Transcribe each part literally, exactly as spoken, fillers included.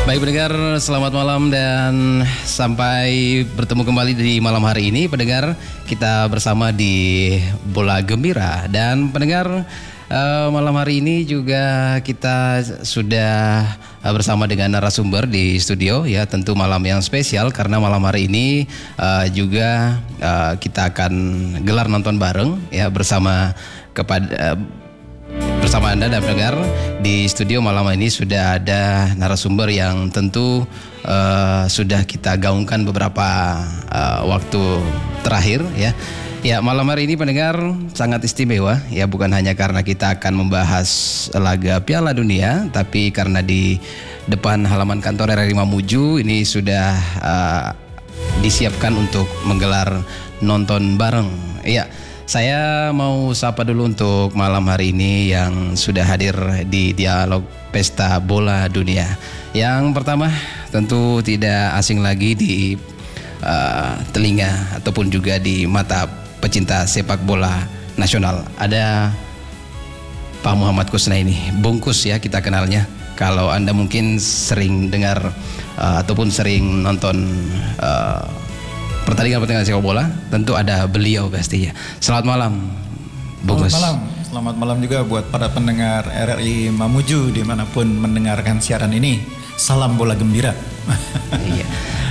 Baik pendengar, selamat malam dan sampai bertemu kembali di malam hari ini. Pendengar, kita bersama di Bola Gembira. Dan pendengar, uh, malam hari ini juga kita sudah uh, bersama dengan narasumber di studio. Ya, tentu malam yang spesial karena malam hari ini uh, juga uh, kita akan gelar nonton bareng ya bersama kepada uh, bersama Anda dan pendengar. Di studio malam ini sudah ada narasumber yang tentu uh, sudah kita gaungkan beberapa uh, waktu terakhir ya. Ya, malam hari ini pendengar sangat istimewa ya, bukan hanya karena kita akan membahas laga Piala Dunia, tapi karena di depan halaman kantor R R I Mamuju ini sudah uh, disiapkan untuk menggelar nonton bareng. Ya, saya mau sapa dulu untuk malam hari ini yang sudah hadir di dialog Pesta Bola Dunia. Yang pertama tentu tidak asing lagi di uh, telinga ataupun juga di mata pecinta sepak bola nasional. Ada Pak Muhammad Kusnaini, Bungkus ya kita kenalnya. Kalau Anda mungkin sering dengar uh, ataupun sering nonton uh, pertandingan-pertandingan sepak bola, tentu ada beliau pastinya. Selamat malam, Bungkus. Selamat malam, selamat malam juga buat para pendengar R R I Mamuju dimanapun mendengarkan siaran ini. Salam bola gembira. Iya.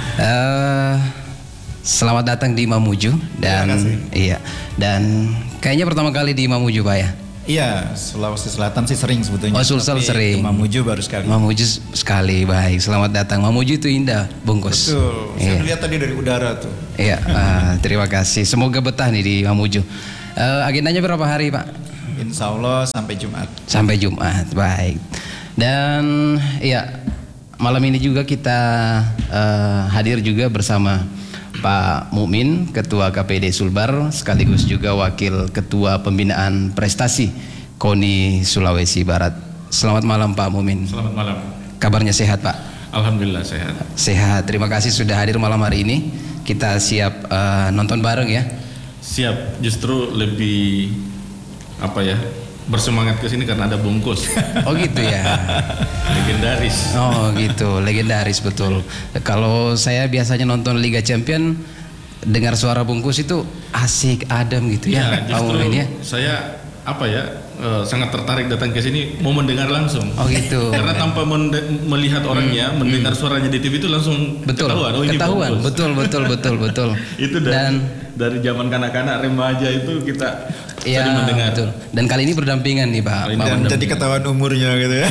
Uh, selamat datang di Mamuju dan iya dan kayaknya pertama kali di Mamuju Pak ya. Iya, Sulawesi Selatan sih sering sebetulnya. Oh, Sulsel sering. Mamuju baru sekali. Mamuju sekali, baik. Selamat datang. Mamuju itu indah, Bungkus. Betul. Saya iya. lihat tadi dari udara tuh. Iya, uh, terima kasih. Semoga betah nih di Mamuju. Uh, agendanya berapa hari, Pak? Insya Allah sampai Jumat. Sampai Jumat, baik. Dan iya, malam ini juga kita uh, hadir juga bersama Pak Mukmin, Ketua K P D Sulbar, sekaligus juga Wakil Ketua Pembinaan Prestasi KONI Sulawesi Barat. Selamat malam Pak Mukmin. Selamat malam. Kabarnya sehat Pak? Alhamdulillah sehat. Sehat, terima kasih sudah hadir malam hari ini. Kita siap uh, nonton bareng ya? Siap, justru lebih apa ya, bersemangat ke sini karena ada Bungkus. Oh gitu ya. Legendaris. Oh gitu, legendaris betul. Kalau saya biasanya nonton Liga Champion, dengar suara Bungkus itu asik, adem gitu ya. Ya, justru ya. saya apa ya, uh, sangat tertarik datang ke sini mau mendengar langsung. Oh gitu. Karena tanpa melihat orangnya, hmm. mendengar suaranya di T V itu langsung betul. ketahuan. Oh, ini ketahuan, Bungkus. betul, betul, betul, betul. Itu dari, dan dari zaman kanak-kanak remaja itu kita ya, sering mendengar. Betul. Dan kali ini berdampingan nih Pak. Dan jadi ketahuan umurnya gitu ya.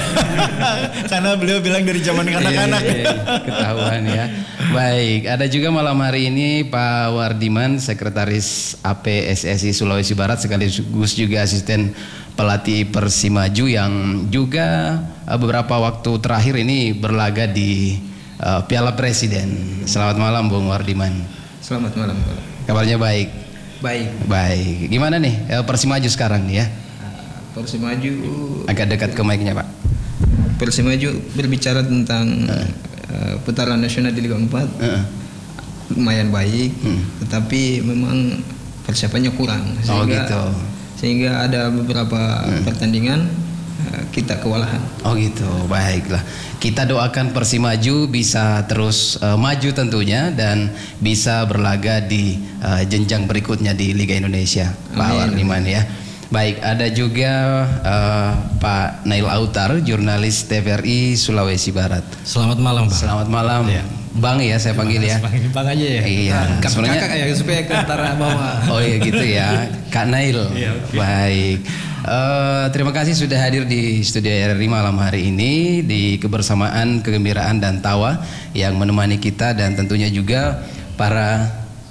Karena beliau bilang dari zaman kanak-kanak. Iya, iya, ketahuan ya. Baik, ada juga malam hari ini Pak Wardiman, Sekretaris A P S S I Sulawesi Barat, sekaligus juga asisten pelatih Persimaju yang juga uh, beberapa waktu terakhir ini berlaga di uh, Piala Presiden. Selamat malam Bung Wardiman. Selamat malam Pak. Kabarnya baik? Baik. Baik. Gimana nih uh, Persimaju sekarang nih ya? Persimaju agak dekat ke mic-nya Pak. Persimaju berbicara tentang uh. Uh, putaran nasional di Liga empat uh. lumayan baik, hmm. tetapi memang persiapannya kurang sehingga, oh gitu. sehingga ada beberapa hmm. pertandingan uh, kita kewalahan. Oh gitu, baiklah. Kita doakan Persimaju bisa terus uh, maju tentunya dan bisa berlaga di uh, jenjang berikutnya di Liga Indonesia. Amin. Pak Wardiman ya. Baik, ada juga uh, Pak Nail Autar, jurnalis T V R I Sulawesi Barat. Selamat malam Pak. Selamat malam ya. Bang ya saya panggil ya. Bang aja ya. Iya. Nah, sebenarnya kakak ya supaya ke antara bawah. Oh iya gitu ya, Kak Nail. Iya, okay. Baik. Uh, terima kasih sudah hadir di studio R R I malam hari ini di kebersamaan, kegembiraan dan tawa yang menemani kita dan tentunya juga para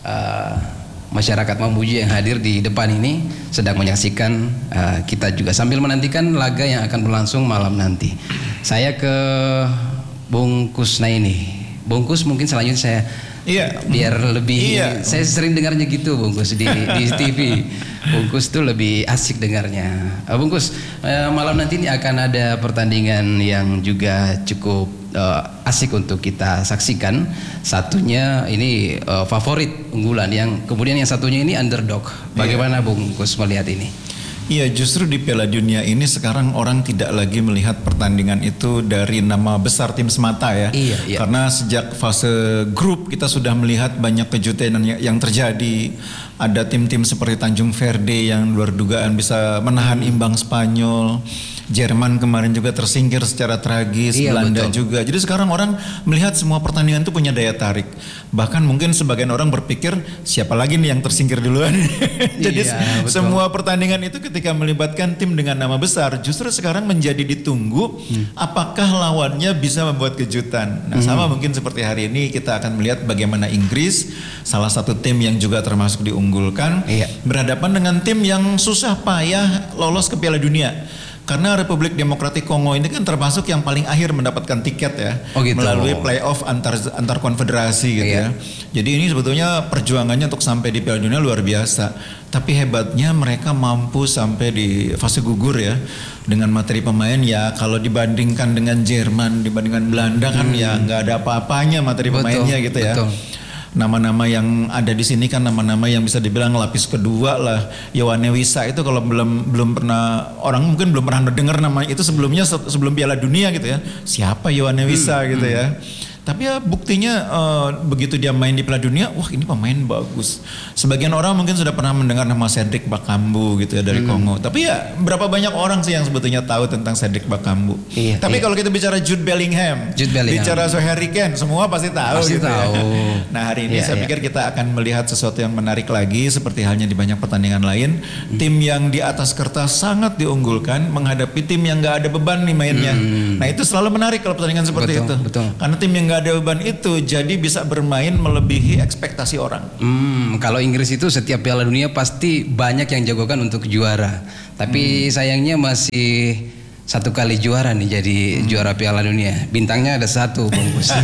uh, masyarakat Mamuju yang hadir di depan ini sedang menyaksikan uh, kita juga sambil menantikan laga yang akan berlangsung malam nanti. Saya ke Bung Kusnaini. Bungkus mungkin selanjutnya saya iya. biar lebih iya. saya sering dengarnya gitu Bungkus di di T V. Bungkus tuh lebih asik dengarnya. Uh, Bungkus, uh, malam nanti ini akan ada pertandingan yang juga cukup uh, asik untuk kita saksikan. Satunya ini uh, favorit unggulan, yang kemudian yang satunya ini underdog. Bagaimana yeah. Bungkus melihat ini? Iya, justru di Piala Dunia ini sekarang orang tidak lagi melihat pertandingan itu dari nama besar tim semata ya. Iya, iya. Karena sejak fase grup kita sudah melihat banyak kejutan yang, yang terjadi. Ada tim-tim seperti Tanjung Verde yang luar dugaan bisa menahan imbang Spanyol. Jerman kemarin juga tersingkir secara tragis, Iya, Belanda betul. juga. Jadi sekarang orang melihat semua pertandingan itu punya daya tarik. Bahkan mungkin sebagian orang berpikir siapa lagi nih yang tersingkir duluan. Jadi Iya, betul. semua pertandingan itu ketika melibatkan tim dengan nama besar justru sekarang menjadi ditunggu hmm. apakah lawannya bisa membuat kejutan. Nah, hmm. sama mungkin seperti hari ini kita akan melihat bagaimana Inggris, salah satu tim yang juga termasuk diunggulkan, Iya. berhadapan dengan tim yang susah payah lolos ke Piala Dunia. Karena Republik Demokratik Kongo ini kan termasuk yang paling akhir mendapatkan tiket ya, Oh gitu. melalui playoff antar antar konfederasi gitu Iya. ya. Jadi ini sebetulnya perjuangannya untuk sampai di Piala Dunia luar biasa. Tapi hebatnya mereka mampu sampai di fase gugur ya, dengan materi pemain ya kalau dibandingkan dengan Jerman, dibandingkan Belanda kan Hmm. ya nggak ada apa-apanya materi Betul, pemainnya gitu ya. betul. Nama-nama yang ada di sini kan nama-nama yang bisa dibilang lapis kedua lah. Yoane Wissa itu kalau belum belum pernah orang mungkin belum pernah dengar nama itu sebelumnya se- sebelum Piala Dunia gitu ya. Siapa Yoane Wissa Hmm, gitu ya. Tapi ya buktinya eh, begitu dia main di Piala Dunia, wah ini pemain bagus. Sebagian orang mungkin sudah pernah mendengar nama Cedric Bakambu gitu ya dari Hmm. Kongo. Tapi ya berapa banyak orang sih yang sebetulnya tahu tentang Cedric Bakambu. Iya, Tapi iya. kalau kita bicara Jude Bellingham, Jude Bellingham. bicara Soe Harry Kane, semua pasti tahu Pasti gitu tahu. ya. Nah hari ini Iya, saya iya. pikir kita akan melihat sesuatu yang menarik lagi seperti halnya di banyak pertandingan lain. Hmm. Tim yang di atas kertas sangat diunggulkan menghadapi tim yang nggak ada beban nih mainnya. Nah itu selalu menarik kalau pertandingan seperti Hmm. Betul, itu. betul. Karena tim yang nggak ada beban itu jadi bisa bermain melebihi ekspektasi orang. Hmm, kalau Inggris itu setiap Piala Dunia pasti banyak yang jagokan untuk juara. Tapi sayangnya masih satu kali juara nih jadi juara Piala Dunia. Bintangnya ada satu bungkus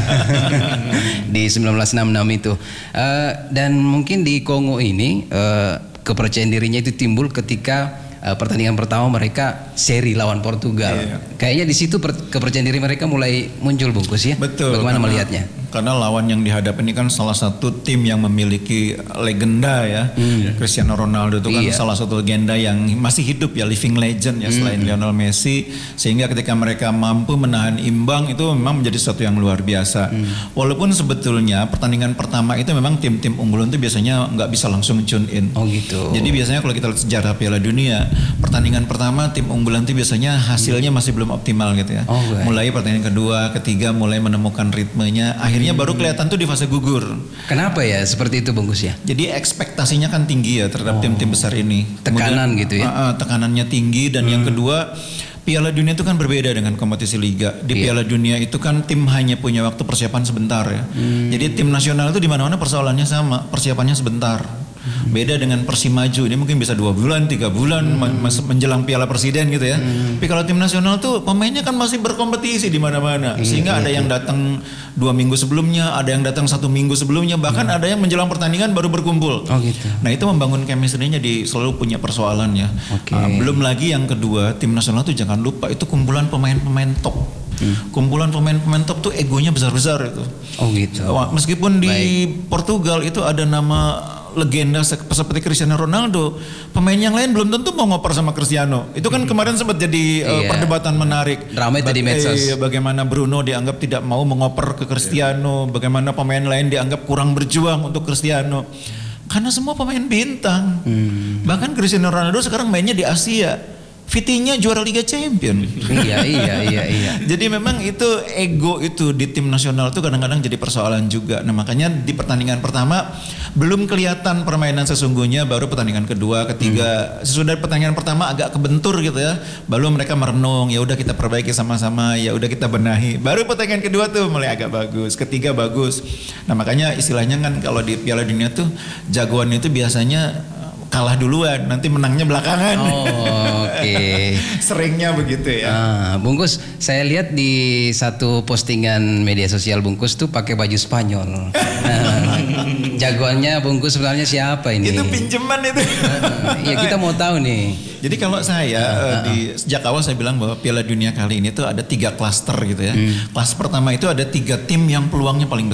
di seribu sembilan ratus enam puluh enam itu. Eh, dan mungkin di Kongo ini eh, kepercayaan dirinya itu timbul ketika eh, pertandingan pertama mereka seri lawan Portugal. Iya. Kayaknya di situ per- kepercayaan diri mereka mulai muncul bungkus ya. Betul. Bagaimana karena- melihatnya? Karena lawan yang dihadapi ini kan salah satu tim yang memiliki legenda ya. Cristiano Ronaldo itu kan Iya. salah satu legenda yang masih hidup ya, living legend ya selain Lionel Messi. Sehingga ketika mereka mampu menahan imbang itu memang menjadi sesuatu yang luar biasa. Walaupun sebetulnya pertandingan pertama itu memang tim-tim unggulan itu biasanya nggak bisa langsung tune in. Oh gitu. Jadi biasanya kalau kita lihat sejarah Piala Dunia, pertandingan pertama tim unggulan itu biasanya hasilnya masih belum optimal gitu ya. Oh, baik. Mulai pertandingan kedua, ketiga mulai menemukan ritmenya, akhirnya baru kelihatan tuh di fase gugur. Kenapa ya seperti itu bungkus ya? Jadi ekspektasinya kan tinggi ya terhadap tim-tim besar ini. Tekanan gitu ya? uh, uh, tekanannya tinggi dan yang kedua Piala Dunia itu kan berbeda dengan kompetisi liga. Di Iya. Piala Dunia itu kan tim hanya punya waktu persiapan sebentar ya. Jadi tim nasional itu di mana-mana persoalannya sama, persiapannya sebentar. Beda dengan Persimaju, ini mungkin bisa dua bulan, tiga bulan mas- menjelang Piala Presiden gitu ya. Tapi kalau tim nasional tuh pemainnya kan masih berkompetisi di mana-mana, sehingga ada yang datang dua minggu sebelumnya, ada yang datang satu minggu sebelumnya, bahkan ada yang menjelang pertandingan baru berkumpul. Oh gitu. Nah itu membangun chemistry-nya di selalu punya persoalannya. Oke. Uh, belum lagi yang kedua, tim nasional tuh jangan lupa itu kumpulan pemain-pemain top. Kumpulan pemain-pemain top tuh egonya besar-besar itu. Oh gitu. Wah, meskipun di Portugal itu ada nama legenda se- seperti Cristiano Ronaldo, pemain yang lain belum tentu mau ngoper sama Cristiano. Itu kan kemarin sempat jadi uh, Iya. perdebatan menarik. Ramai tadi Ba- medsos. eh, bagaimana Bruno dianggap tidak mau mengoper ke Cristiano, bagaimana pemain lain dianggap kurang berjuang untuk Cristiano. Karena semua pemain bintang. Bahkan Cristiano Ronaldo sekarang mainnya di Asia. Vitinya juara Liga Champion. Iya iya iya iya. Jadi memang itu ego itu di tim nasional itu kadang-kadang jadi persoalan juga. Nah makanya di pertandingan pertama belum kelihatan permainan sesungguhnya, baru pertandingan kedua, ketiga, sesudah pertandingan pertama agak kebentur gitu ya. Baru mereka merenung, ya udah kita perbaiki sama-sama, ya udah kita benahi. Baru pertandingan kedua tuh mulai agak bagus, ketiga bagus. Nah makanya istilahnya kan kalau di Piala Dunia tuh jagoan itu biasanya kalah duluan, nanti menangnya belakangan. Oh, oke. Seringnya begitu ya. Ah, Bungkus, saya lihat di satu postingan media sosial Bungkus tuh pakai baju Spanyol. Nah, jagoannya Bungkus sebenarnya siapa ini? Itu pinjaman itu. Ah, Iya kita mau tahu nih. Jadi kalau saya eh, di sejak awal saya bilang bahwa Piala Dunia kali ini tuh ada tiga klaster gitu ya. Kelas pertama itu ada tiga tim yang peluangnya paling besar.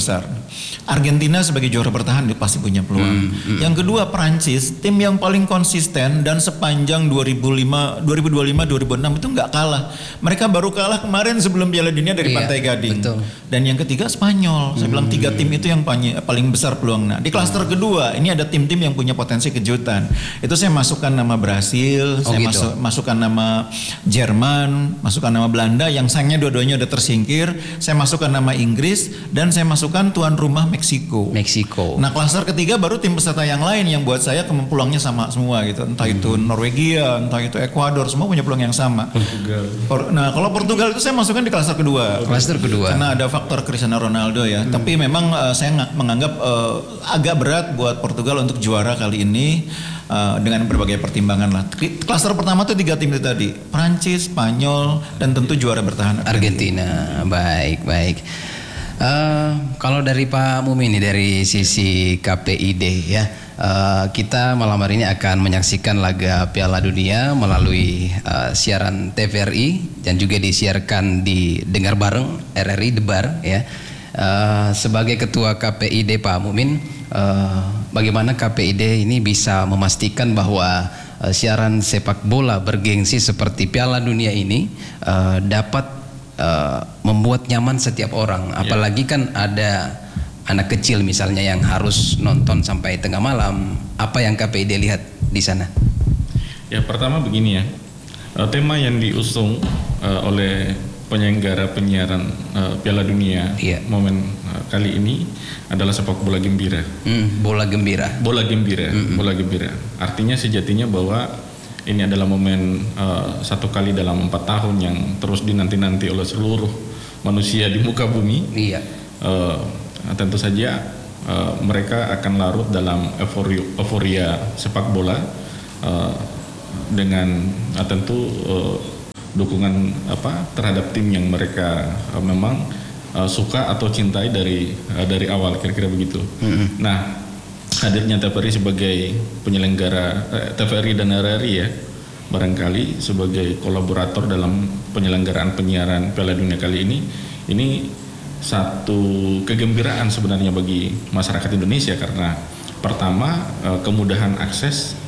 Argentina sebagai juara bertahan dia pasti punya peluang. Hmm, hmm. Yang kedua Prancis, tim yang paling konsisten dan sepanjang dua ribu lima, dua ribu dua puluh lima, dua ribu enam itu nggak kalah. Mereka baru kalah kemarin sebelum Piala Dunia dari Iya, Pantai Gading. betul. Dan yang ketiga Spanyol. Saya hmm. bilang tiga tim itu yang paling besar peluang. Nah di klaster hmm. kedua ini ada tim-tim yang punya potensi kejutan. Itu saya masukkan nama Brasil, oh, saya gitu. masuk, masukkan nama Jerman, masukkan nama Belanda. Yang sayangnya dua-duanya udah tersingkir. Saya masukkan nama Inggris dan saya masukkan tuan rumah Meksiko. Meksiko. Nah klaster ketiga baru tim peserta yang lain yang buat saya peluangnya sama semua gitu. Entah hmm. itu Norwegia, entah itu Ekuador, semua punya peluang yang sama. Portugal. Nah kalau Portugal itu saya masukkan di klaster kedua. Klaster kedua. Karena ada faktor Cristiano Ronaldo ya. Hmm. Tapi memang uh, saya menganggap uh, agak berat buat Portugal untuk juara kali ini. Uh, dengan berbagai pertimbangan lah. Klaster pertama tuh tiga tim itu tadi, Prancis, Spanyol, dan tentu juara bertahan Argentina. Baik, baik. Uh, kalau dari Pak Mumin nih dari sisi K P I D ya, uh, kita malam hari ini akan menyaksikan laga Piala Dunia melalui uh, siaran T V R I dan juga disiarkan di Dengar Bareng R R I Debar ya. Uh, sebagai Ketua K P I D Pak Mumin, uh, bagaimana K P I D ini bisa memastikan bahwa uh, siaran sepak bola bergengsi seperti Piala Dunia ini uh, dapat uh, membuat nyaman setiap orang, apalagi kan ada anak kecil misalnya yang harus nonton sampai tengah malam. Apa yang K P I D lihat di sana? Ya pertama begini ya, uh, tema yang diusung uh, oleh penyelenggara penyiaran uh, Piala Dunia iya. momen uh, kali ini adalah sepak bola gembira. Hmm, bola gembira. Bola gembira, mm-hmm. bola gembira. Artinya sejatinya bahwa ini adalah momen uh, satu kali dalam empat tahun yang terus dinanti-nanti oleh seluruh manusia di muka bumi. Iya. Uh, tentu saja uh, mereka akan larut dalam euforia, euforia sepak bola uh, dengan uh, tentu uh, dukungan apa terhadap tim yang mereka uh, memang uh, suka atau cintai dari uh, dari awal, kira-kira begitu. Mm-hmm. Nah, hadirnya T V R I sebagai penyelenggara eh, T V R I dan R R I ya, barangkali sebagai kolaborator dalam penyelenggaraan penyiaran Piala Dunia kali ini, ini satu kegembiraan sebenarnya bagi masyarakat Indonesia karena pertama uh, kemudahan akses,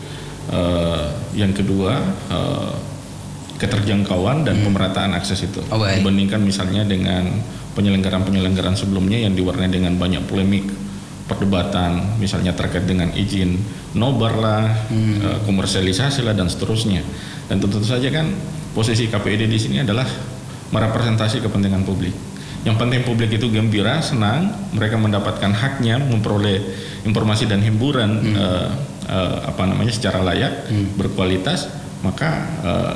uh, yang kedua uh, keterjangkauan dan hmm. pemerataan akses itu oh, dibandingkan misalnya dengan penyelenggaraan-penyelenggaraan sebelumnya yang diwarnai dengan banyak polemik, perdebatan misalnya terkait dengan izin nobar lah, hmm. uh, komersialisasi lah dan seterusnya. Dan tentu saja kan posisi K P I D di sini adalah merepresentasi kepentingan publik. Yang penting publik itu gembira, senang, mereka mendapatkan haknya memperoleh informasi dan hiburan hmm. uh, uh, apa namanya secara layak, hmm. berkualitas, maka uh,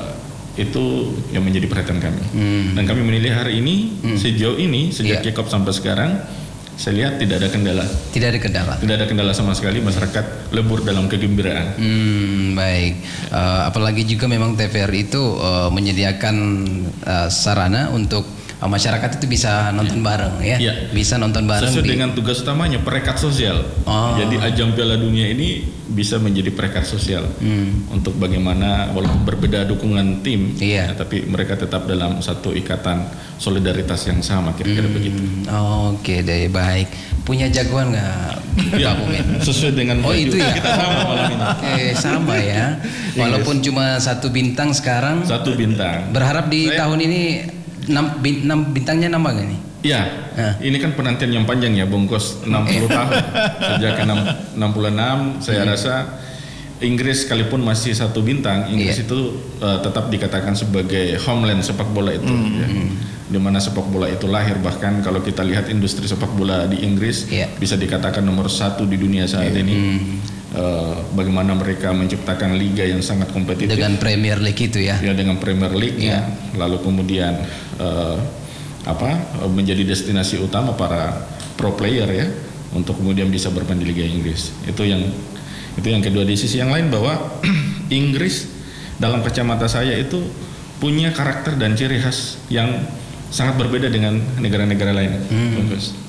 itu yang menjadi perhatian kami. Hmm. Dan kami menilai hari ini hmm. sejauh ini sejak yeah. kick off sampai sekarang saya lihat tidak ada kendala. Tidak ada kendala. Tidak ada kendala sama sekali, masyarakat lebur dalam kegembiraan. Hmm, baik. Uh, apalagi juga memang T V R I itu uh, menyediakan uh, sarana untuk uh, masyarakat itu bisa nonton bareng ya. Ya. Bisa nonton bareng. Sesuai di... dengan tugas utamanya perekat sosial. Oh. Jadi ajang Piala Dunia ini bisa menjadi perekat sosial hmm. untuk bagaimana walaupun berbeda dukungan tim, iya. ya, tapi mereka tetap dalam satu ikatan solidaritas yang sama, kira-kira hmm. begitu. Oh, Oke okay deh, baik. Punya jagoan nggak ya, Pak Mumin? Sesuai dengan oh itu ya. Kita sama malam ini. Oke okay, sama ya. Walaupun yes. cuma satu bintang sekarang. Satu bintang. Berharap di Saya, tahun ini enam, enam bintangnya nambah nggak nih? Ya, nah. Ini kan penantian yang panjang ya, bungkus enam puluh tahun. Sejak enam puluh enam saya hmm. rasa Inggris sekalipun masih satu bintang, Inggris yeah. itu uh, tetap dikatakan sebagai homeland sepak bola itu, mm. ya. Di mana sepak bola itu lahir. Bahkan kalau kita lihat industri sepak bola di Inggris yeah. bisa dikatakan nomor satu di dunia saat yeah. ini. Mm. Uh, bagaimana mereka menciptakan liga yang sangat kompetitif dengan Premier League itu ya? Ya dengan Premier League yeah. ya. Lalu kemudian uh, apa menjadi destinasi utama para pro player ya untuk kemudian bisa bermain di Liga Inggris. Itu yang itu yang kedua. Di sisi yang lain bahwa Inggris dalam kacamata saya itu punya karakter dan ciri khas yang sangat berbeda dengan negara-negara lain. Hmm.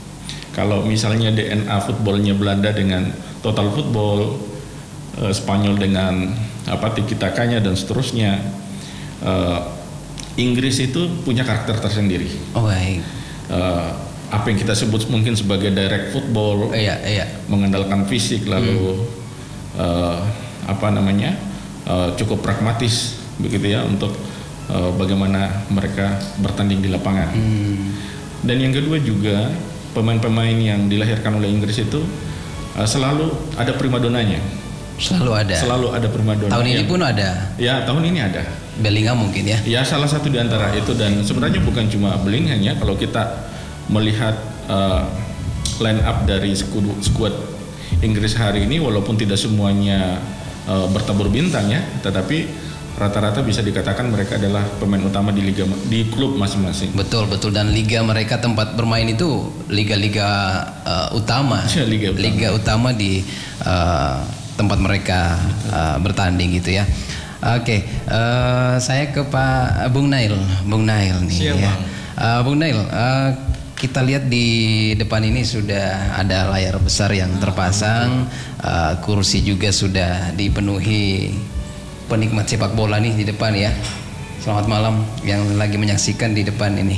Kalau misalnya D N A footballnya Belanda dengan total football, eh, Spanyol dengan apa tiki-takanya dan seterusnya, eh, Inggris itu punya karakter tersendiri. Oh baik. Eh, apa apa yang kita sebut mungkin sebagai direct football, Iya, iya. mengandalkan fisik, lalu uh, apa namanya uh, cukup pragmatis begitu ya untuk uh, bagaimana mereka bertanding di lapangan. Hmm. Dan yang kedua juga pemain-pemain yang dilahirkan oleh Inggris itu uh, selalu ada primadonanya. Selalu ada. Selalu ada primadona. Tahun ini yang- pun ada. Ya, tahun ini ada. Bellingham mungkin ya. Ya, salah satu di antara itu, dan sebenarnya bukan cuma Bellingham ya. Kalau kita melihat uh, line up dari skuad, skuad Inggris hari ini, walaupun tidak semuanya uh, bertabur bintang ya, tetapi rata-rata bisa dikatakan mereka adalah pemain utama di liga di klub masing-masing. Betul, betul. Dan liga mereka tempat bermain itu liga-liga uh, utama. Ya, liga utama. Liga utama di uh, tempat mereka uh, bertanding gitu ya. Oke, uh, saya ke Pak Bung Nail, Bung Nail nih Siap, ya. Bang. Uh, Bung Nail, uh, kita lihat di depan ini sudah ada layar besar yang terpasang, uh, kursi juga sudah dipenuhi penikmat sepak bola nih di depan ya. Selamat malam yang lagi menyaksikan di depan ini.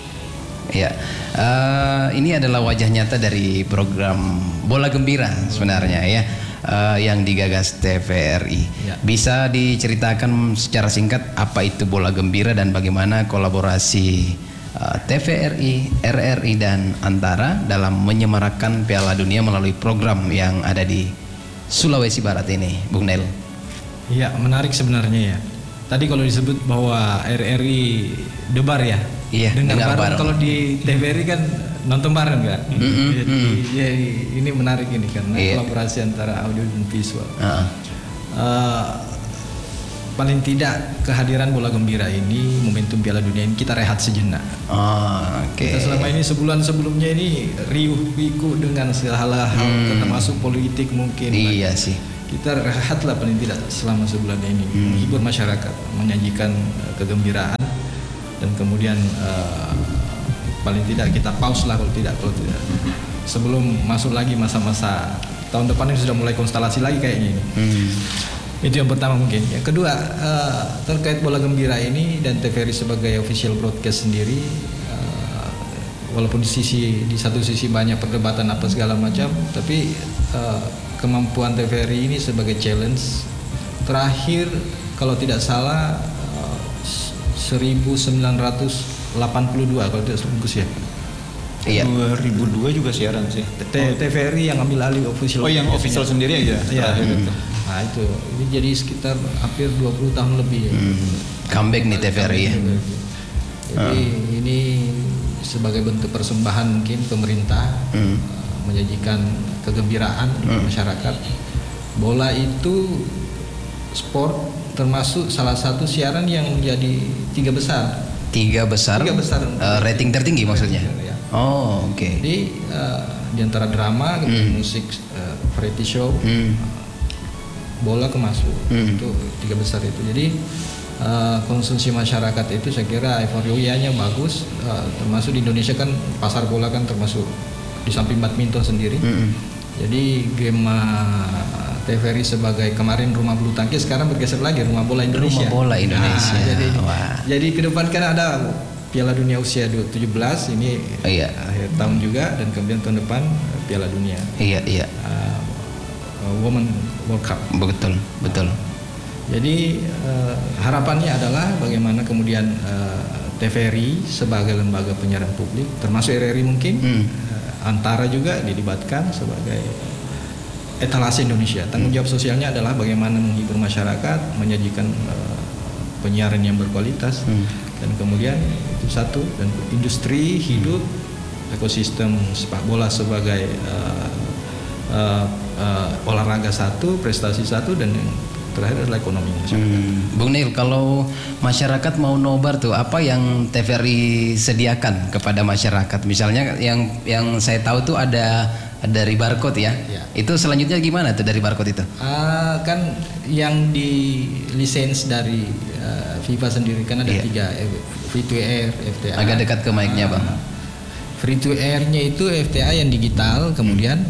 Ya, uh, ini adalah wajah nyata dari program Bola Gembira sebenarnya ya. Uh, yang digagas T V R I. Ya. Bisa diceritakan secara singkat apa itu Bola Gembira dan bagaimana kolaborasi uh, T V R I, R R I dan Antara dalam menyemarakkan Piala Dunia melalui program yang ada di Sulawesi Barat ini, Bung Nail. Iya, menarik sebenarnya ya. Tadi kalau disebut bahwa R R I debar ya. Iya, dengar dengar bareng. bareng. Kalau di T V R I kan nonton bareng kan. Mm-mm, Jadi, mm. ya, ini menarik ini karena Iya. kolaborasi antara audio dan visual. Uh, Eh, paling tidak kehadiran Bola Gembira ini, momentum Piala Dunia ini kita rehat sejenak. oh, Oke. Kita selama ini sebulan sebelumnya ini riuh piku dengan segala hal, termasuk politik mungkin. Iya sih. Kita rehatlah paling tidak selama sebulan ini, menghibur masyarakat, menyajikan uh, kegembiraan, dan kemudian uh, paling tidak kita pause lah kalau tidak kalau tidak sebelum masuk lagi masa-masa tahun depan ini sudah mulai konstelasi lagi kayaknya ini. Hmm. Itu yang pertama mungkin. Yang kedua uh, terkait Bola Gembira ini dan T V R I sebagai official broadcast sendiri, uh, walaupun di sisi di satu sisi banyak perdebatan apa segala macam, tapi uh, kemampuan T V R I ini sebagai challenge terakhir kalau tidak salah uh, seribu sembilan ratus delapan puluh dua kalau tidak bungkus ya. Iya. dua ribu dua juga siaran sih. T V R I yang ambil alih official. Oh, yang official sendiri aja. Iya. terakhir itu. Nah itu, ini jadi sekitar hampir dua puluh tahun lebih ya. Hmm. Comeback nih T V R I ya. Jadi ini sebagai bentuk persembahan mungkin pemerintah Hmm. uh, menyajikan kegembiraan Hmm. masyarakat. Bola itu sport termasuk salah satu siaran yang menjadi tiga besar. Tiga besar. Tiga besar. uh, rating tertinggi maksudnya. Ya. Oh, oke. Jadi uh, di antara drama, kemudian musik, uh, variety show, Hmm. bola kemasuk, Hmm. itu tiga besar itu. Jadi uh, konsumsi masyarakat itu saya kira euforianya bagus, uh, termasuk di Indonesia kan pasar bola kan termasuk di samping badminton sendiri. Hmm. Jadi game uh, T V R I sebagai kemarin rumah bulu tangkis sekarang bergeser lagi rumah bola Indonesia. Rumah bola Indonesia. Nah, jadi Wah. jadi ke depan kan ada Piala Dunia usia tujuh belas ini Iya. akhir tahun juga, dan kemudian tahun depan uh, Piala Dunia Iya, iya. uh, uh, Women World Cup. Betul, betul. Jadi uh, harapannya adalah bagaimana kemudian uh, T V R I sebagai lembaga penyiaran publik, termasuk R R I mungkin, Hmm. uh, Antara juga dilibatkan sebagai etalase Indonesia. Tanggung jawab sosialnya adalah bagaimana menghibur masyarakat, menyajikan uh, penyiaran yang berkualitas, Hmm. dan kemudian itu satu, dan industri hidup, ekosistem sepak bola sebagai uh, uh, uh, olahraga satu, prestasi satu, dan yang terakhir adalah ekonomi masyarakat. Hmm. Bung Nil, kalau masyarakat mau nobar tuh apa yang T V R I sediakan kepada masyarakat? Misalnya yang yang saya tahu tuh ada dari barcode ya. Ya. Itu selanjutnya gimana tuh dari barcode itu? Ah, kan yang di lisens dari uh, FIFA sendiri kan ada Iya. tiga, eh, free to air, F T A. Agak dekat ke mic-nya, Bang. Ah, free to air-nya itu F T A yang digital, kemudian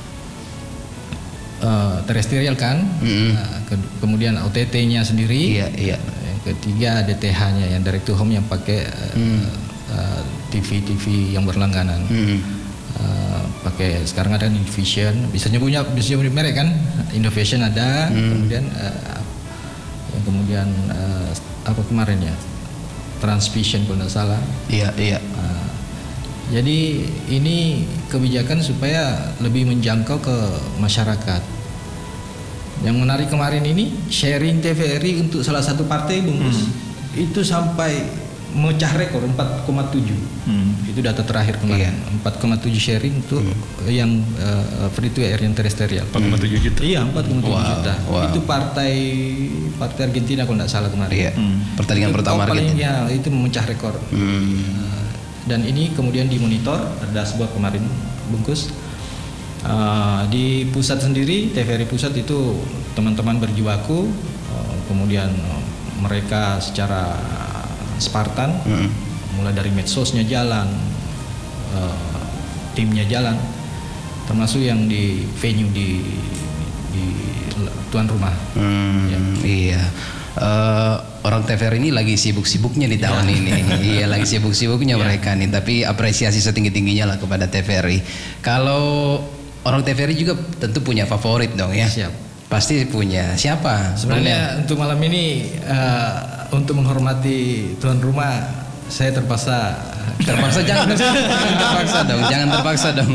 uh, terestrial kan, Mm-mm. uh, ke- kemudian O T T-nya sendiri. Iya, iya. Yang ketiga D T H-nya yang direct to home yang pakai uh, Hmm. uh, T T V T V yang berlangganan. Hmm. Uh, pakai sekarang ada Invision, bisa nyebutnya bisa nyebut merek kan, Innovation ada, hmm. kemudian uh, kemudian uh, apa kemarin ya, Transvision kalau tidak salah. Iya iya. Uh, jadi ini kebijakan supaya lebih menjangkau ke masyarakat. Yang menarik kemarin ini sharing T V R I untuk salah satu partai bungkus hmm. itu sampai memecah rekor empat koma tujuh. Hmm. Itu data terakhir kemarin. Iya. empat koma tujuh sharing untuk hmm. yang uh, free to air yang terestrial. empat koma tujuh juta. Iya, empat koma tujuh wow. juta. Wow. Itu partai partai Argentina kalau tidak salah kemarin. Iya. Hmm. Pertandingan itu pertama Argentina. Ya, itu memecah rekor. Hmm. Uh, dan ini kemudian dimonitor, ada sebuah kemarin bungkus. Uh, di pusat sendiri, T V R I pusat itu teman-teman berjibaku, uh, kemudian uh, mereka secara Spartan, mm-hmm. mulai dari medsosnya jalan, uh, timnya jalan, termasuk yang di venue di, di tuan rumah. Hmm, ya. Iya. Uh, orang T V R I ini lagi sibuk-sibuknya di tahun ya. ini. Iya, lagi sibuk-sibuknya ya. mereka nih. Tapi apresiasi setinggi-tingginya lah kepada T V R I. Kalau orang T V R I juga tentu punya favorit dong ya. Siap. Pasti punya. Siapa? Sebenarnya untuk malam ini uh, untuk menghormati tuan rumah, saya terpaksa terpaksa jangan, jangan terpaksa dong, jangan terpaksa dong.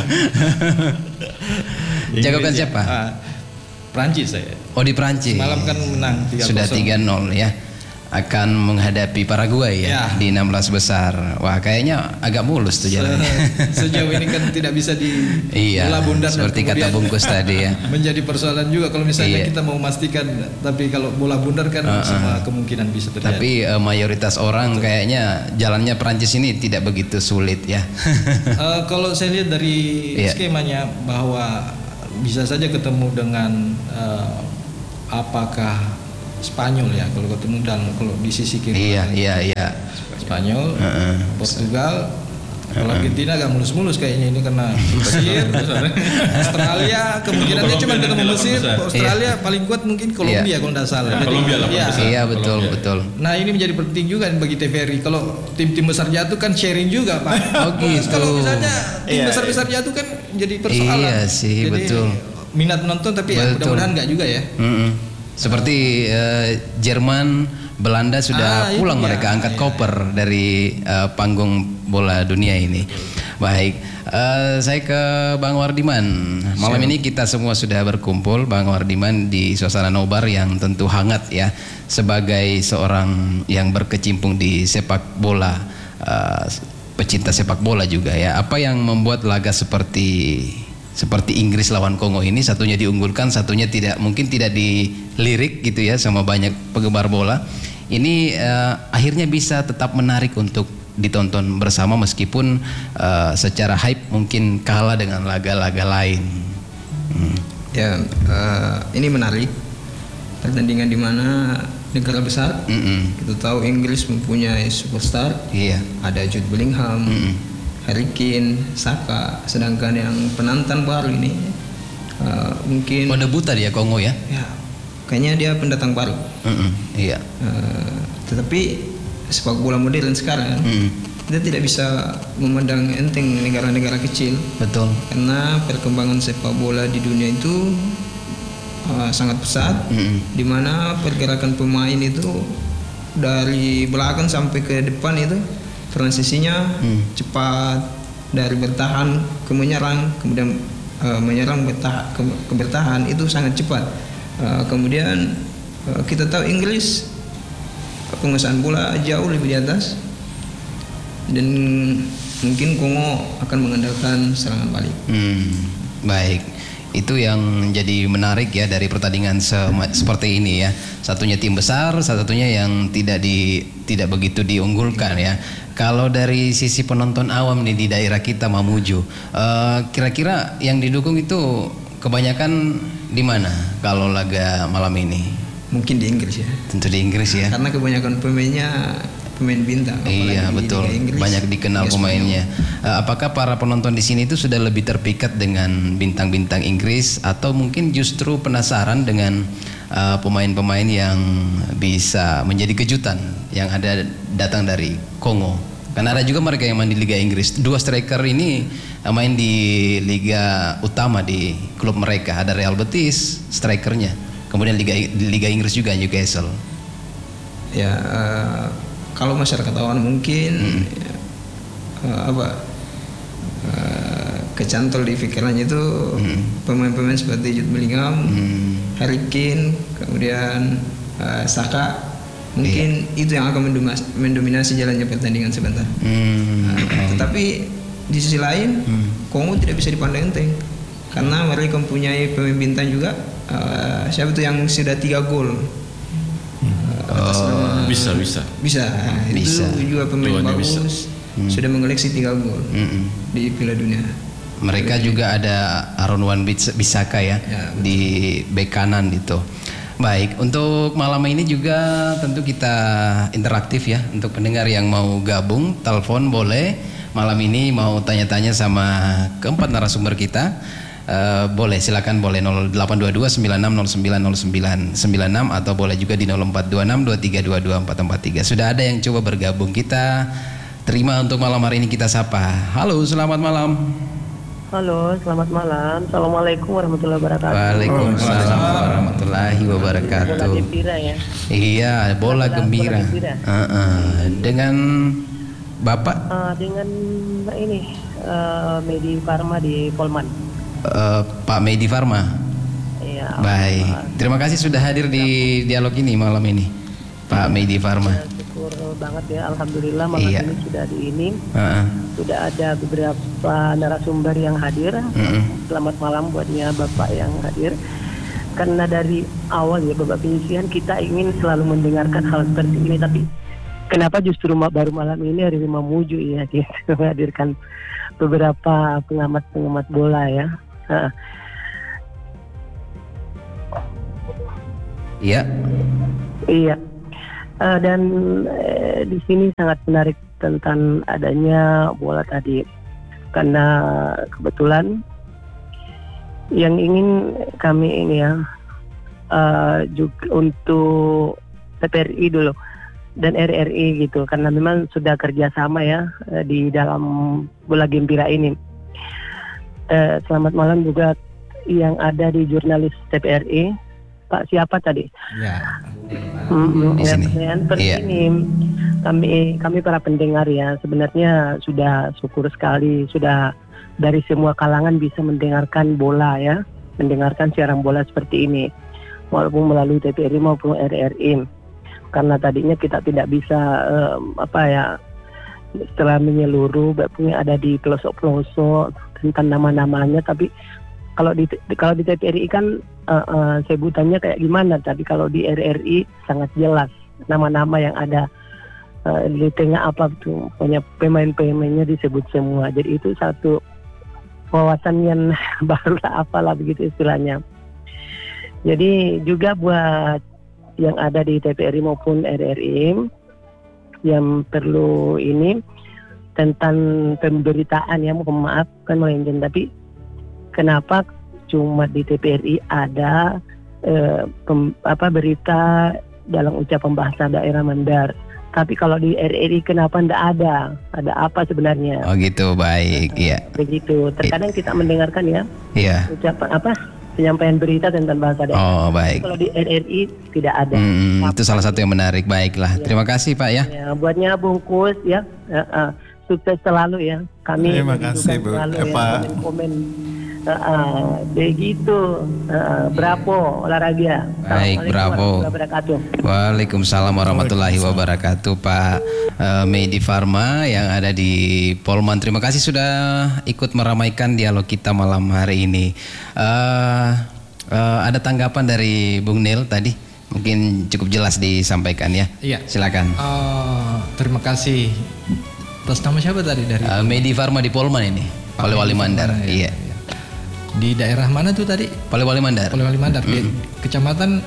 Jagokan siapa? Uh, Prancis saya. Oh, di Prancis. Semalam kan menang tiga nol. Sudah tiga nol ya. Akan menghadapi Paraguay ya, ya di enam belas besar. Wah, kayaknya agak mulus tuh jalannya. Se sejauh ini kan tidak bisa di iya, bola bundar seperti kata bungkus tadi ya. Menjadi persoalan juga kalau misalnya iya. kita mau memastikan, tapi kalau bola bundar kan uh, uh. semua kemungkinan bisa terjadi. Tapi uh, mayoritas orang betul. Kayaknya jalannya Prancis ini tidak begitu sulit ya. uh, kalau saya lihat dari iya. skemanya bahwa bisa saja ketemu dengan uh, apakah Spanyol ya, kalau ketemu dan kalau di sisi kiri iya iya iya Spanyol, uh-uh. Portugal, kalau Argentina agak mulus-mulus kayaknya ini karena Mesir, Australia kemungkinannya cuma ketemu Mesir, Australia iya. paling kuat mungkin Kolombia iya. kalau tidak salah. Ya, Kolombia lah iya. iya betul Kolombia. betul. Nah ini menjadi penting juga bagi T V R I. Kalau tim-tim besar jatuh kan sharing juga Pak. Oh gitu. Kalau misalnya tim besar-besar iya. jatuh kan jadi persoalan. Iya sih jadi, betul. Minat nonton tapi ya mudah-mudahan enggak juga ya. Mm-mm. Seperti uh, Jerman, Belanda sudah ah, pulang mereka angkat iya. koper dari uh, panggung bola dunia ini. Baik, uh, saya ke Bang Wardiman. Malam Siap. ini kita semua sudah berkumpul, Bang Wardiman, di suasana nobar yang tentu hangat ya, sebagai seorang yang berkecimpung di sepak bola, uh, pecinta sepak bola juga ya. Apa yang membuat laga seperti seperti Inggris lawan Kongo ini, satunya diunggulkan, satunya tidak, mungkin tidak dilirik gitu ya sama banyak penggemar bola. Ini uh, akhirnya bisa tetap menarik untuk ditonton bersama meskipun uh, secara hype mungkin kalah dengan laga-laga lain. Hmm. Ya, uh, ini menarik. Pertandingan di mana negara besar. Mm-mm. Kita tahu Inggris mempunyai superstar. Iya. Ada Jude Bellingham. Mm-mm. Harry Kane, Saka, sedangkan yang penantang baru ini uh, mungkin. Oh, debut tadi ya Kongo ya? Ya, kayaknya dia pendatang baru. Mm-mm, iya. Uh, tetapi sepak bola modern sekarang mm. kita tidak bisa memandang enteng negara-negara kecil. Betul. Karena perkembangan sepak bola di dunia itu uh, sangat pesat, mm. di mana pergerakan pemain itu dari belakang sampai ke depan itu transisinya hmm. cepat, dari bertahan ke menyerang, kemudian uh, menyerang bertahan ke, ke bertahan itu sangat cepat. Uh, kemudian uh, kita tahu Inggris penguasaan bola jauh lebih di atas, dan mungkin Kongo akan mengandalkan serangan balik. Hmm, baik. Itu yang jadi menarik ya dari pertandingan se- seperti ini ya. Satunya tim besar, satunya yang tidak di tidak begitu diunggulkan ya. Kalau dari sisi penonton awam nih di daerah kita Mamuju, uh, kira-kira yang didukung itu kebanyakan di mana kalau laga malam ini? Mungkin di Inggris ya. Tentu di Inggris ya. Karena kebanyakan pemainnya pemain bintang. Iya betul, banyak dikenal yes, pemainnya. Uh, apakah para penonton di sini itu sudah lebih terpikat dengan bintang-bintang Inggris atau mungkin justru penasaran dengan uh, pemain-pemain yang bisa menjadi kejutan yang ada datang dari Kongo? Karena ada juga mereka yang main di Liga Inggris. Dua striker ini main di Liga Utama di klub mereka. Ada Real Betis strikernya. Kemudian Liga di Liga Inggris juga Newcastle. Ya uh, kalau masyarakat awam mungkin hmm. uh, apa uh, kecantol di pikirannya itu hmm. pemain-pemain seperti Jude Bellingham, hmm. Harry Kane, kemudian uh, Saka. Mungkin iya. itu yang akan mendominasi, mendominasi jalannya pertandingan sebentar. Hmm. Nah, tetapi di sisi lain, hmm. Kongo tidak bisa dipandang enteng karena mereka mempunyai pemain bintang juga. Uh, siapa itu yang sudah tiga gol? Uh, atas oh, nama, bisa bisa. Bisa. Nah, bisa. Itu juga pemain Tuanya bagus. bisa. Hmm. Sudah mengoleksi tiga gol hmm. di Piala Dunia. Mereka Jadi, juga ada Aaron Wan Bissaka ya, ya di bek kanan itu. Baik, untuk malam ini juga tentu kita interaktif ya. Untuk pendengar yang mau gabung, telepon boleh. Malam ini mau tanya-tanya sama keempat narasumber kita, uh, boleh, silakan boleh nol delapan dua dua sembilan enam nol sembilan nol sembilan sembilan enam atau boleh juga di nol empat dua enam dua tiga dua dua empat empat tiga. Sudah ada yang coba bergabung, kita terima untuk malam hari ini, kita sapa. Halo, selamat malam. Halo, selamat malam. Assalamualaikum warahmatullahi wabarakatuh. Waalaikumsalam warahmatullahi wabarakatuh. Bola gembira ya. Iya, bola bola, gembira. Bola gembira. Uh -uh. Dengan Bapak? Uh, dengan ini uh, Medi Farma di Polman. Uh, Pak Medi Farma. Iya. Baik. Terima kasih sudah hadir di dialog ini malam ini, Pak Medi Farma. Ya, syukur banget ya, alhamdulillah malam iya. ini sudah di ini. Uh -uh. Sudah ada beberapa narasumber yang hadir. Mm-hmm. Selamat malam buatnya Bapak yang hadir. Karena dari awal ya Bapak penyisian kita ingin selalu mendengarkan hal seperti ini, tapi kenapa justru baru malam ini hari Mamuju ya kita menghadirkan beberapa pengamat-pengamat bola ya. Uh. Iya. Iya. Uh, dan uh, di sini sangat menarik tentang adanya bola tadi, karena kebetulan yang ingin kami ini ya uh, juga untuk T P R I dulu dan R R I gitu, karena memang sudah kerjasama ya uh, di dalam bola gembira ini. Uh, selamat malam juga yang ada di jurnalis T P R I, Pak siapa tadi? Ya. Hmm, di ya, sini. Seperti iya. ini kami kami para pendengar ya sebenarnya sudah syukur sekali sudah dari semua kalangan bisa mendengarkan bola ya, mendengarkan siaran bola seperti ini walaupun melalui T P R I maupun R R I, karena tadinya kita tidak bisa um, apa ya setelah menyeluruh punya ada di pelosok-pelosok tentang nama-namanya, tapi kalau di kalau di T P R I kan uh, uh, sebutannya kayak gimana, tapi kalau di R R I sangat jelas nama-nama yang ada uh, di tengah apa tuh, punya pemain-pemainnya disebut semua. Jadi itu satu wawasan yang baru lah apalah begitu istilahnya. Jadi juga buat yang ada di T P R I maupun R R I yang perlu ini tentang pemberitaan ya, mohon maaf kan melenceng, tapi kenapa cuma di T P R I ada eh, pem, apa berita dalam ucapan bahasa daerah Mandar, tapi kalau di R R I kenapa tidak ada? Ada apa sebenarnya? Oh gitu, baik, iya. Uh, begitu. Terkadang kita mendengarkan ya, iya. ucapan apa penyampaian berita tentang bahasa daerah. Oh baik. Tapi kalau di R R I tidak ada. Hmm, itu salah satu yang menarik. Baiklah, ya. Terima kasih Pak ya. Ya buatnya bungkus ya. Uh, uh, sukses selalu ya. Kami terima kasih Bu. Selalu ya, komen-komen. Uh, uh, begitu uh, bravo olahraga. Baik, bravo. Waalaikumsalam warahmatullahi wabarakatuh Pak uh, Medi Farma yang ada di Polman. Terima kasih sudah ikut meramaikan dialog kita malam hari ini. Uh, uh, ada tanggapan dari Bung Nil tadi, mungkin cukup jelas disampaikan ya. Iya. Silakan. Uh, terima kasih. Atas nama siapa tadi dari? Uh, Medi Farma di Polman ini. Polewali Mandar. Ya. Iya. Di daerah mana tuh tadi? Polewali Mandar. Polewali Mandar. Mm. Di kecamatan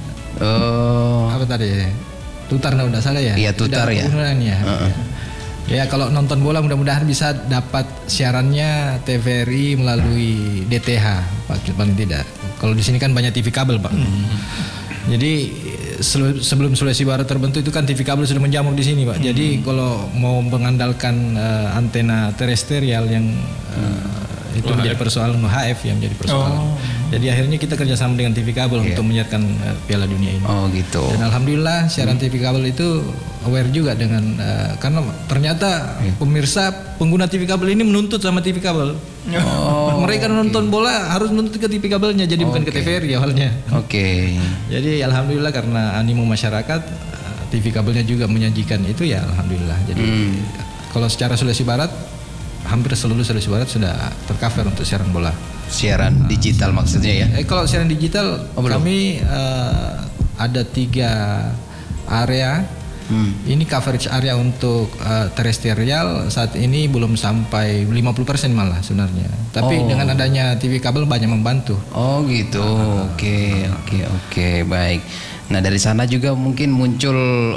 oh. apa tadi? Tutar nggak udah salah ya? Iya Tutar ya. ya. Uh-uh. Ya kalau nonton bola mudah-mudahan bisa dapat siarannya T V R I melalui D T H Pak, paling tidak. Kalau di sini kan banyak T V kabel Pak. Mm. Jadi selu- sebelum Sulawesi Barat terbentuk itu kan T V kabel sudah menjamur di sini, Pak. Jadi kalau mau mengandalkan uh, antena terestrial yang uh, itu Oh, menjadi H F. persoalan H F yang menjadi persoalan. Oh. Jadi akhirnya kita kerjasama dengan T V kabel Iya. untuk menyiarkan uh, Piala Dunia ini. Oh gitu. Dan alhamdulillah siaran T V kabel itu aware juga dengan uh, karena ternyata pemirsa pengguna T V kabel ini menuntut sama T V kabel. Oh, Mereka nonton bola harus menuntut ke T V kabelnya, jadi bukan ke T V R I awalnya. Oke. Jadi alhamdulillah karena animo masyarakat, uh, T V kabelnya juga menyajikan itu ya alhamdulillah. Jadi kalau secara Sulawesi Barat hampir seluruh Sulawesi Barat sudah tercover untuk siaran bola. Siaran digital maksudnya ya? Eh kalau siaran digital Oh, belum. kami uh, ada tiga area. Hmm. Ini coverage area untuk uh, terestrial saat ini belum sampai lima puluh persen malah sebenarnya. Tapi Oh. dengan adanya T V kabel banyak membantu. Oh gitu. Oke, oke, oke, baik. Nah dari sana juga mungkin muncul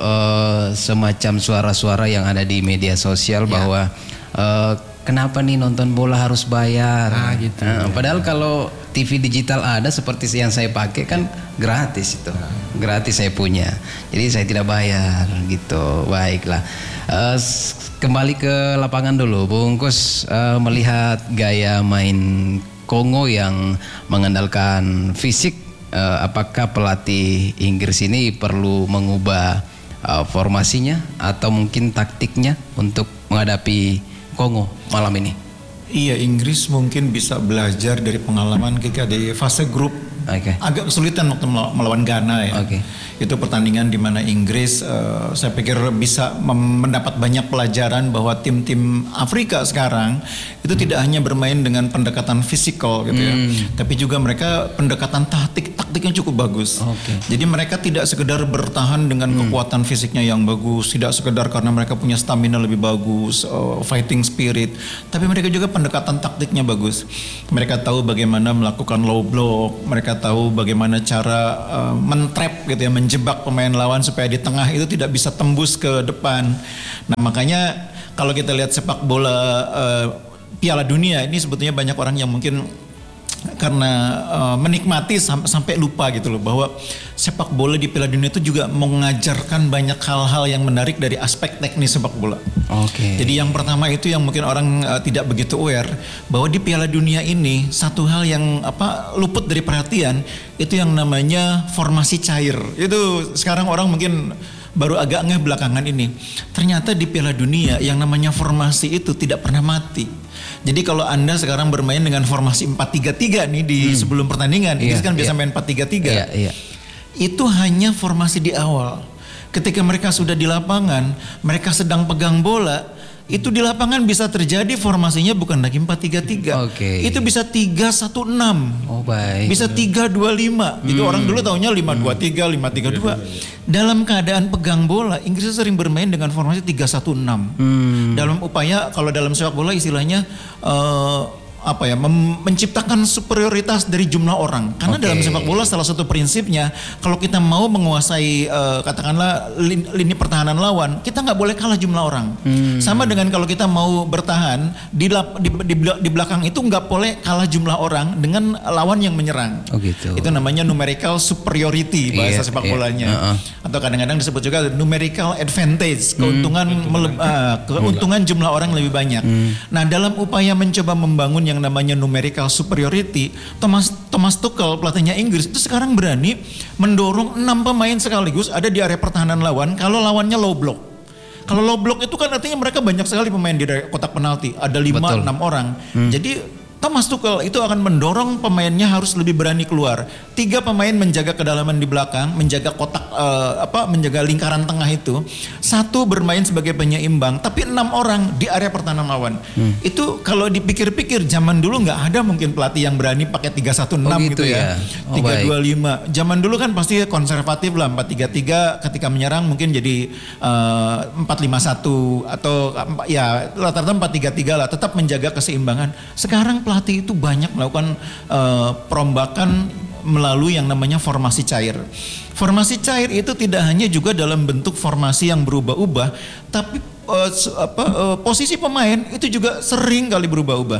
eh, semacam suara-suara yang ada di media sosial bahwa eh, kenapa nih nonton bola harus bayar? Ah, gitu. Nah, padahal kalau T V digital ada seperti yang saya pakai kan gratis itu, gratis saya punya. Jadi saya tidak bayar gitu. Baiklah. Eh, s- kembali ke lapangan dulu, Bungkus eh, melihat gaya main Kongo yang mengandalkan fisik. Uh, apakah pelatih Inggris ini perlu mengubah uh, formasinya atau mungkin taktiknya untuk menghadapi Kongo malam ini? Iya, Inggris mungkin bisa belajar dari pengalaman ketika di fase grup. Oke. Agak kesulitan waktu melaw- melawan Ghana ya. Oke. Itu pertandingan di mana Inggris eh, saya pikir bisa mem- mendapat banyak pelajaran bahwa tim-tim Afrika sekarang itu tidak hanya bermain dengan pendekatan fisikal gitu ya, tapi juga mereka pendekatan taktik taktiknya cukup bagus. Oke. Jadi mereka tidak sekedar bertahan dengan kekuatan fisiknya yang bagus, tidak sekedar karena mereka punya stamina lebih bagus, uh, fighting spirit, tapi mereka juga pendekatan taktiknya bagus. Mereka tahu bagaimana melakukan low block, mereka tahu bagaimana cara uh, mentrap gitu ya, menjebak pemain lawan supaya di tengah itu tidak bisa tembus ke depan. Nah makanya kalau kita lihat sepak bola uh, Piala Dunia ini sebetulnya banyak orang yang mungkin karena uh, menikmati sam- sampai lupa gitu loh bahwa sepak bola di Piala Dunia itu juga mengajarkan banyak hal-hal yang menarik dari aspek teknis sepak bola. Oke. Jadi yang pertama itu yang mungkin orang uh, tidak begitu aware bahwa di Piala Dunia ini satu hal yang apa luput dari perhatian itu yang namanya formasi cair. Itu sekarang orang mungkin baru agak ngeh belakangan ini. Ternyata di Piala Dunia yang namanya formasi itu tidak pernah mati. Jadi kalau Anda sekarang bermain dengan formasi empat tiga tiga nih di sebelum pertandingan, Iya, Inggris kan biasa iya. main empat tiga tiga. Iya, iya. Itu hanya formasi di awal. Ketika mereka sudah di lapangan, mereka sedang pegang bola, itu di lapangan bisa terjadi formasinya bukan lagi empat tiga tiga. Oke. Itu bisa tiga satu enam. Oh baik. Bisa tiga dua lima. Itu orang dulu taunya lima dua tiga, lima tiga dua. Dalam keadaan pegang bola, Inggris sering bermain dengan formasi tiga satu enam. Dalam upaya kalau dalam sepak bola istilahnya eh, apa ya mem- menciptakan superioritas dari jumlah orang. Karena Oke. dalam sepak bola salah satu prinsipnya kalau kita mau menguasai eh, katakanlah lini, lini pertahanan lawan, kita nggak boleh kalah jumlah orang. Sama dengan kalau kita mau bertahan di, lap- di, di, bela- di belakang itu nggak boleh kalah jumlah orang dengan lawan yang menyerang. Oh gitu. Itu namanya numerical superiority bahasa Iya, sepak iya. bolanya. Uh-uh. Atau kadang-kadang disebut juga numerical advantage, keuntungan mele- ah, keuntungan jumlah orang lebih banyak. Nah, dalam upaya mencoba membangun yang namanya numerical superiority, Thomas Thomas Tuchel pelatihnya Inggris itu sekarang berani mendorong enam pemain sekaligus ada di area pertahanan lawan kalau lawannya low block. Kalau low block itu kan artinya mereka banyak sekali pemain di daerah kotak penalti, ada lima Betul. enam orang. Jadi Thomas Tuchel itu akan mendorong pemainnya harus lebih berani keluar. Tiga pemain menjaga kedalaman di belakang, menjaga kotak eh, apa, menjaga lingkaran tengah itu. Satu bermain sebagai penyeimbang, tapi enam orang di area pertahanan lawan. Itu kalau dipikir-pikir zaman dulu nggak ada mungkin pelatih yang berani pakai tiga satu enam Oh, gitu gitu ya. ya. Oh, tiga dua baik. lima. Zaman dulu kan pasti konservatif lah empat tiga tiga, ketika menyerang mungkin jadi eh, empat lima satu atau ya rata-rata empat tiga tiga lah, tetap menjaga keseimbangan. Sekarang pelatih itu banyak melakukan eh, perombakan melalui yang namanya formasi cair. Formasi cair itu tidak hanya juga dalam bentuk formasi yang berubah-ubah, tapi eh, se- apa, eh, posisi pemain itu juga sering kali berubah-ubah.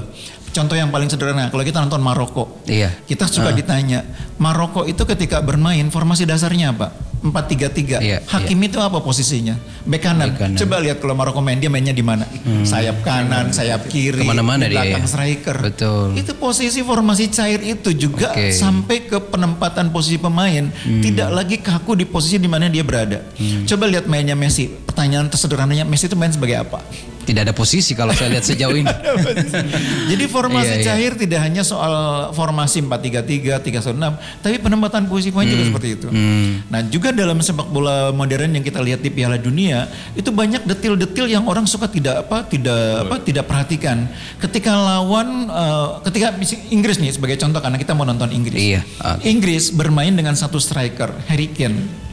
contoh yang paling sederhana, kalau kita nonton Maroko, Iya. kita suka Ah. ditanya, Maroko itu ketika bermain formasi dasarnya apa? empat tiga tiga. Iya, Hakimi itu apa posisinya? Bek kanan. Bek kanan. Coba lihat kalau Maroko main, dia mainnya di mana? Sayap kanan, sayap kiri, Kemana-mana di dia belakang ya. striker. Betul. Itu posisi formasi cair itu juga Oke. sampai ke penempatan posisi pemain, tidak lagi kaku di posisi di mana dia berada. Coba lihat mainnya Messi. Pertanyaan tersederhananya, Messi itu main sebagai apa? Tidak ada posisi kalau saya lihat sejauh ini. Jadi formasi Iya, iya. cair tidak hanya soal formasi empat tiga tiga, tiga satu enam, tapi penempatan posisi pemain juga seperti itu. Hmm. Nah, juga dalam sepak bola modern yang kita lihat di Piala Dunia, itu banyak detil-detil yang orang suka tidak apa tidak apa tidak perhatikan. Ketika lawan eh, ketika misi- Inggris nih sebagai contoh, karena kita mau nonton Inggris. Iya, oke. Inggris bermain dengan satu striker, Harry Kane.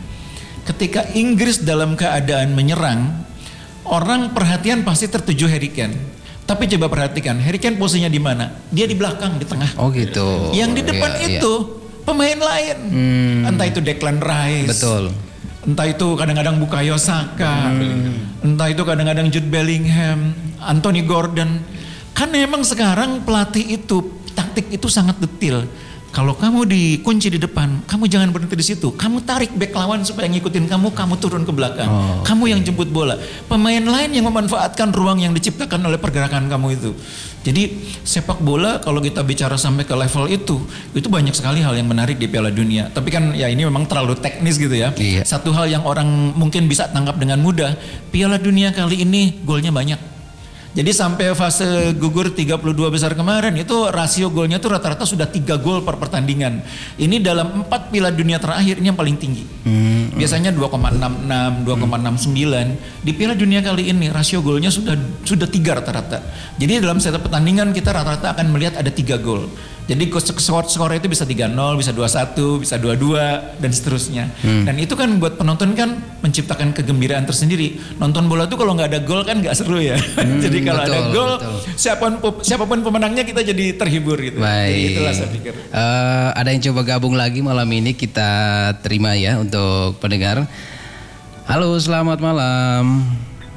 Ketika Inggris dalam keadaan menyerang, orang perhatian pasti tertuju Harry Kane. Tapi coba perhatikan, Harry Kane posisinya di mana? Dia di belakang, di tengah. Oh gitu. Yang di depan Iya, iya. itu pemain lain. Hmm. Entah itu Declan Rice. Betul. Entah itu kadang-kadang Bukayo Saka. Entah itu kadang-kadang Jude Bellingham, Anthony Gordon. Kan memang sekarang pelatih itu, taktik itu sangat detail. Kalau kamu dikunci di depan, kamu jangan berhenti di situ. Kamu tarik back lawan supaya ngikutin kamu, kamu turun ke belakang. Oh, kamu yang jemput bola. Pemain lain yang memanfaatkan ruang yang diciptakan oleh pergerakan kamu itu. Jadi sepak bola kalau kita bicara sampai ke level itu, itu banyak sekali hal yang menarik di Piala Dunia. Tapi kan ya ini memang terlalu teknis gitu ya. Iya. Satu hal yang orang mungkin bisa tangkap dengan mudah, Piala Dunia kali ini golnya banyak. Jadi sampai fase gugur tiga puluh dua besar kemarin itu rasio golnya tuh rata-rata sudah tiga gol per pertandingan. Ini dalam empat Piala Dunia terakhir ini yang paling tinggi. Hmm. Biasanya dua koma enam enam, dua koma enam sembilan. Di Piala Dunia kali ini rasio golnya sudah sudah tiga rata-rata. Jadi dalam setiap pertandingan kita rata-rata akan melihat ada tiga gol. Jadi skor skor itu bisa tiga nol, bisa dua satu, bisa dua dua dan seterusnya. Hmm. Dan itu kan buat penonton kan menciptakan kegembiraan tersendiri. Nonton bola tuh kalau nggak ada gol kan nggak seru ya. Hmm, Jadi kalau ada betul, gol, betul. siapapun siapapun pemenangnya kita jadi terhibur gitu. Jadi Baik. itulah saya pikir. Eh, ada yang coba gabung lagi malam ini, kita terima ya untuk pendengar. Halo, selamat malam.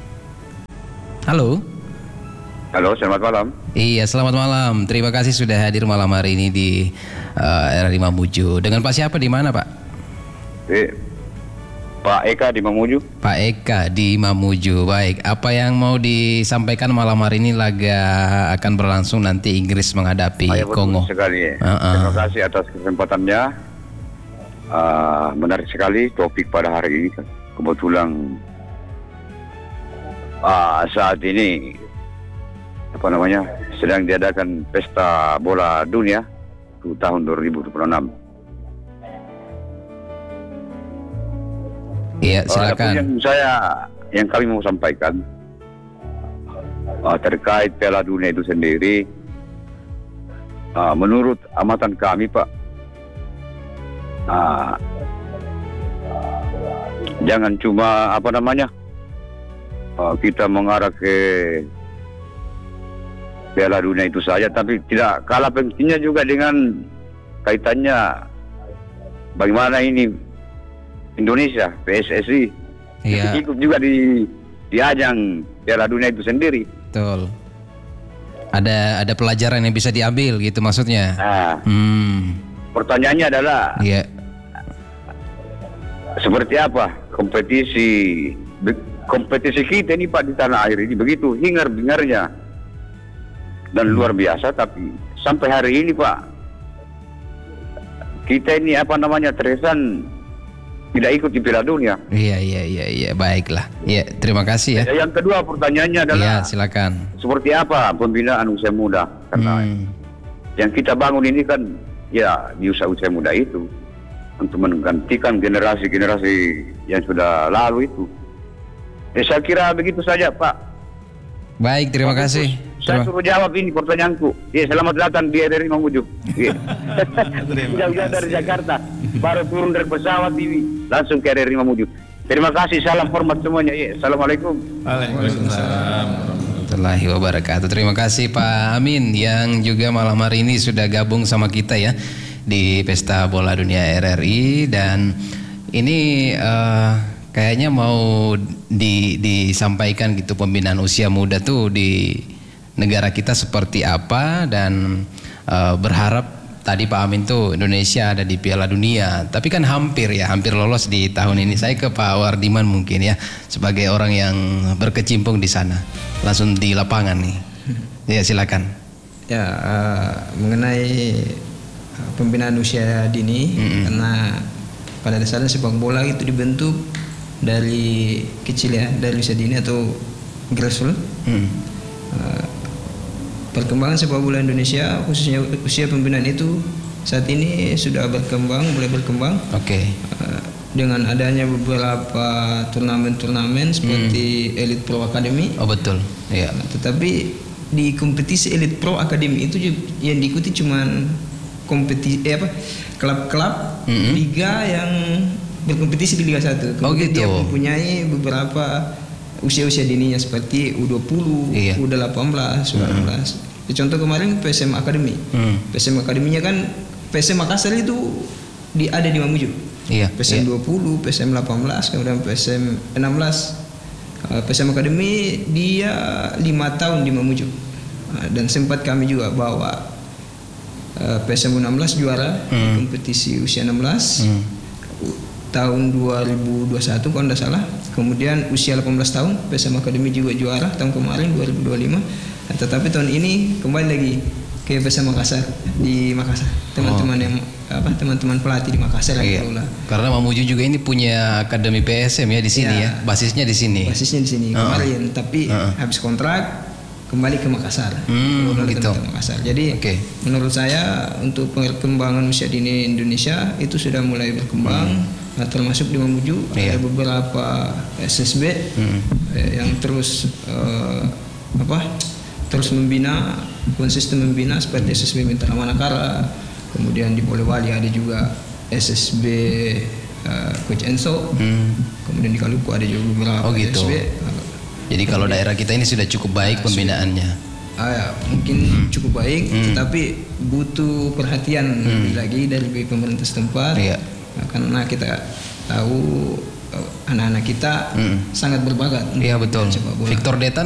Halo. Halo, selamat malam. Iya, selamat malam. Terima kasih sudah hadir malam hari ini di eh, R R I Mamuju. Dengan Pak siapa, di mana Pak? Eh, Pak Eka di Mamuju. Pak Eka di Mamuju. Baik, apa yang mau disampaikan malam hari ini laga akan berlangsung nanti Inggris menghadapi Saya betul Kongo. sekali. Uh-uh. Terima kasih atas kesempatannya. Ah, menarik sekali topik pada hari ini. Kebetulan ah, saat ini apa namanya sedang diadakan pesta bola dunia untuk tahun dua ribu dua puluh enam. Iya, Ah, adapun yang silakan. saya yang kami mau sampaikan ah, terkait Piala Dunia itu sendiri, ah, menurut amatan kami Pak, ah, jangan cuma apa namanya ah, kita mengarah ke Piala Dunia itu saja, tapi tidak kalah pentingnya juga dengan kaitannya bagaimana ini Indonesia, P S S I Iya, ikut juga di di ajang Piala Dunia itu sendiri. betul. Ada ada pelajaran yang bisa diambil gitu maksudnya. Nah, Hmm, pertanyaannya adalah iya. seperti apa kompetisi be- kompetisi kita ini Pak di tanah air ini begitu hingar-bingarnya dan luar biasa, tapi sampai hari ini Pak kita ini apa namanya terkesan tidak ikut di Piala Dunia. Iya, iya, iya, iya, baiklah. Iya, terima kasih ya. Yang kedua pertanyaannya adalah Iya, silakan. seperti apa pembinaan usia muda, karena Hmm, yang kita bangun ini kan ya di usia usia muda itu untuk menggantikan generasi-generasi yang sudah lalu itu. Ya, saya kira begitu saja Pak. baik, terima kasih. Saya Terima- suruh jawab ini pertanyaanku. Ya, selamat datang di R R I Mamuju. Ya. Jauh-jauh dari Jakarta, baru turun dari pesawat ini langsung ke R R I Mamuju. Terima kasih, salam hormat semuanya. Ya, assalamualaikum. Waalaikumsalam. warahmatullahi wabarakatuh. Terima kasih Pak Amin yang juga malam hari ini sudah gabung sama kita ya di Pesta Bola Dunia R R I, dan ini eh, kayaknya mau di, disampaikan gitu pembinaan usia muda tuh di negara kita seperti apa, dan uh, berharap tadi Pak Amin tuh Indonesia ada di Piala Dunia, tapi kan hampir ya, hampir lolos di tahun ini. Saya ke Pak Wardiman mungkin ya, sebagai orang yang berkecimpung di sana, langsung di lapangan nih. Ya silakan. Ya, uh, mengenai uh, pembinaan usia dini, mm-hmm. karena pada dasarnya sepak bola itu dibentuk dari kecil ya, dari usia dini atau grassroots. Mm. Uh, Perkembangan sepak bola Indonesia khususnya usia pembinaan itu saat ini sudah berkembang, mulai berkembang. Oke. Okay. Uh, dengan adanya beberapa turnamen-turnamen seperti hmm. Elite Pro Academy. Oh betul. Iya. Nah, tetapi di kompetisi Elite Pro Academy itu yang diikuti cuman kompetisi eh apa? klub-klub hmm. liga yang berkompetisi di Liga satu. Kemudian oh gitu. Dia mempunyai beberapa usia-usia dininya seperti U dua puluh, iya. U delapan belas, U sembilan belas. Hmm. Contoh kemarin P S M Academy. Hmm. P S M Academy-nya kan P S M Makassar itu di ada di Mamuju. Iya. P S M iya. dua puluh, P S M delapan belas, kemudian P S M enam belas. Uh, P S M Academy dia lima tahun di Mamuju. Uh, dan sempat kami juga bawa uh, P S M enam belas juara hmm. kompetisi usia enam belas. Hmm. Tahun dua ribu dua puluh satu kalau tidak salah. Kemudian usia delapan belas tahun P S M Academy juga juara tahun kemarin dua ribu dua puluh lima. Nah, tetapi tahun ini kembali lagi ke P S M Makassar di Makassar. Teman-teman oh. yang apa teman-teman pelatih di Makassar iya. yang Karena Mamuju juga ini punya akademi P S M ya di sini ya. ya. Basisnya di sini. Basisnya di sini uh-uh. kemarin, tapi uh-uh. habis kontrak kembali ke Makassar. Hmm, gitu. Makassar. Jadi okay. menurut saya untuk perkembangan usia dini Indonesia itu sudah mulai berkembang. Hmm. Nah, termasuk di Mamuju iya. ada beberapa S S B hmm. eh, yang terus eh, apa terus membina, konsisten membina seperti S S B Mitra Manakara, kemudian di Polewali ada juga S S B eh, Coach Enzo, hmm. kemudian di Kaluku ada juga beberapa oh, gitu. S S B. Jadi kalau daerah kita ini sudah cukup baik nah, pembinaannya. Ah, ya, mungkin hmm. cukup baik, hmm. tetapi butuh perhatian hmm. lebih lagi dari pemerintah setempat. Iya. Nah, karena kita tahu uh, anak-anak kita hmm. sangat berbakat. Iya betul. Victor Detan